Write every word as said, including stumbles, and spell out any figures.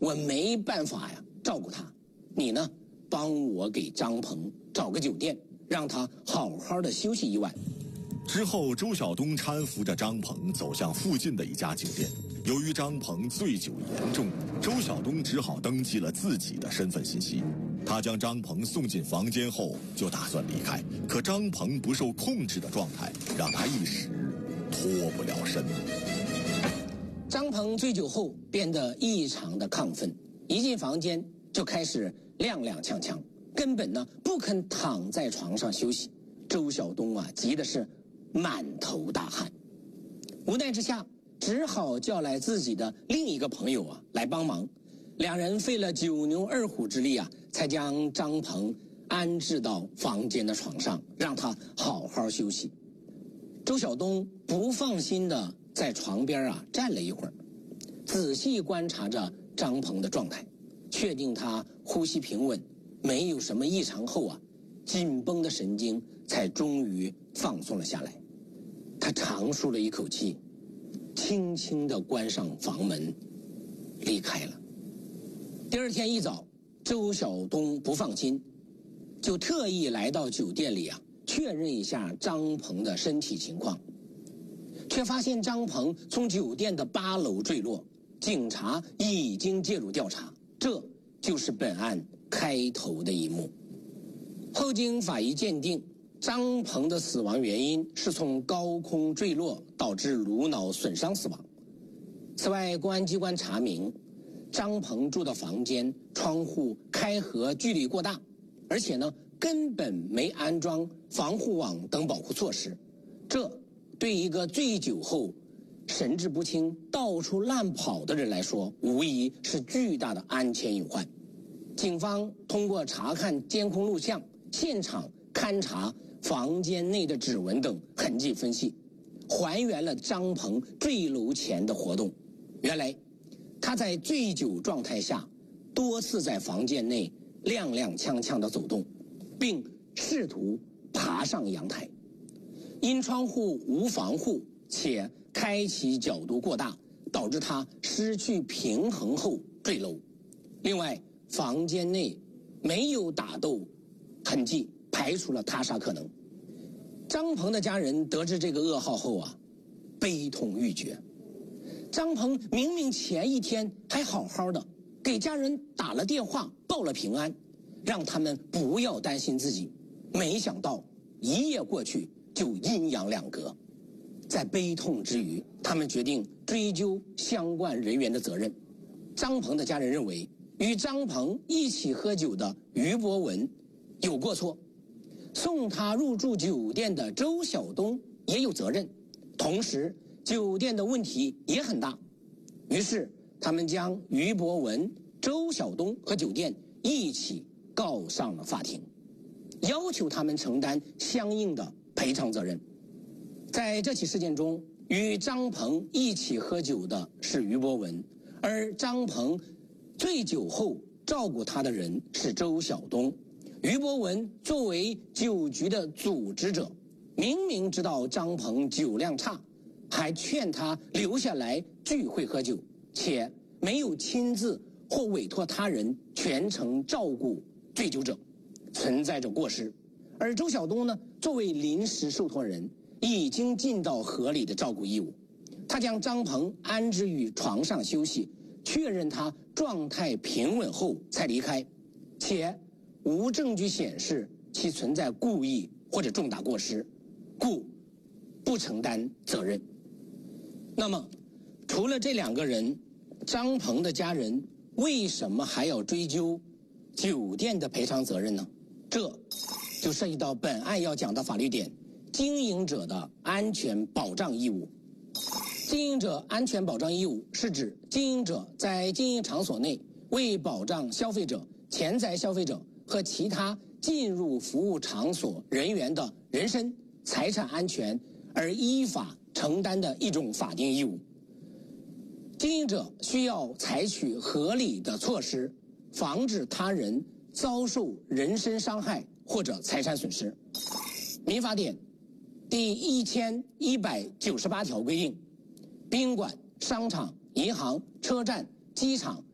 我没办法呀照顾他，你呢帮我给张鹏找个酒店，让他好好的休息一晚。 之后，周晓东搀扶着张鹏走向附近的一家酒店。由于张鹏醉酒严重，周晓东只好登记了自己的身份信息。他将张鹏送进房间后，就打算离开。可张鹏不受控制的状态，让他一时脱不了身。 张鹏醉酒后变得异常的亢奋，一进房间就开始踉踉跄跄，根本呢不肯躺在床上休息。周晓东啊，急的是满头大汗，无奈之下只好叫来自己的另一个朋友啊来帮忙。两人费了九牛二虎之力啊，才将张鹏安置到房间的床上，让他好好休息。周晓东不放心的在床边啊站了一会儿，仔细观察着张鹏的状态，确定他呼吸平稳，没有什么异常后啊，紧绷的神经才终于放松了下来。他长舒了一口气，轻轻地关上房门，离开了。第二天一早，周晓东不放心，就特意来到酒店里啊，确认一下张鹏的身体情况，却发现张鹏从酒店的八楼坠落，警察已经介入调查，这就是本案开头的一幕。后经法医鉴定，张鹏的死亡原因是从高空坠落导致颅脑损伤死亡。此外，公安机关查明，张鹏住的房间窗户开合距离过大，而且呢根本没安装防护网等保护措施，这对一个醉酒后神志不清到处乱跑的人来说，无疑是巨大的安全隐患。警方通过查看监控录像、现场勘查房间内的指纹等痕迹分析，还原了张鹏坠楼前的活动。原来他在醉酒状态下多次在房间内踉踉跄跄地走动，并试图爬上阳台，因窗户无防护且开启角度过大，导致他失去平衡后坠楼。另外，房间内没有打斗痕迹，排除了他杀可能。张鹏的家人得知这个噩耗后啊，悲痛欲绝。张鹏明明前一天还好好的，给家人打了电话报了平安，让他们不要担心自己，没想到一夜过去就阴阳两隔。在悲痛之余，他们决定追究相关人员的责任。张鹏的家人认为，与张鹏一起喝酒的于博文有过错，送他入住酒店的周晓东也有责任，同时酒店的问题也很大。于是他们将于博文、周晓东和酒店一起告上了法庭，要求他们承担相应的赔偿责任。在这起事件中，与张鹏一起喝酒的是于博文，而张鹏醉酒后照顾他的人是周晓东。于博文作为酒局的组织者，明明知道张鹏酒量差，还劝他留下来聚会喝酒，且没有亲自或委托他人全程照顾醉酒者，存在着过失。而周晓东呢，作为临时受托人，已经尽到合理的照顾义务。他将张鹏安置于床上休息，确认他状态平稳后才离开，且无证据显示其存在故意或者重大过失，故不承担责任。那么除了这两个人，张鹏的家人为什么还要追究酒店的赔偿责任呢？这就涉及到本案要讲的法律点，经营者的安全保障义务。经营者安全保障义务是指经营者在经营场所内为保障消费者、潜在消费者和其他进入服务场所人员的人身、财产安全而依法承担的一种法定义务。经营者需要采取合理的措施，防止他人遭受人身伤害或者财产损失。民法典第一千一百九十八条规定，宾馆、商场、银行、车站、机场、